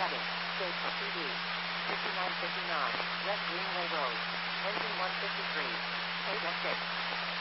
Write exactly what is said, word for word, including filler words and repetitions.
Cabin. Stage for T V. fifty-nine fifty-nine. West Greenway Road. Engine one fifty-three. Page F six.